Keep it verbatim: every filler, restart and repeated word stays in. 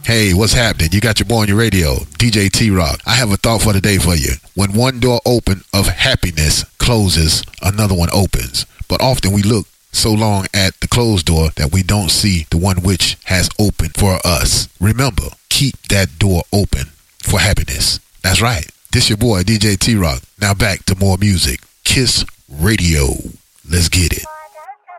Hey, what's happening? You got your boy on your radio, D J T-Rock. I have a thought for the day for you. When one door open of happiness closes, another one opens. But often we look so long at the closed door that we don't see the one which has opened for us. Remember, keep that door open for happiness. That's right. This your boy, D J T-Rock. Now back to more music. Kiss Radio. Let's get it.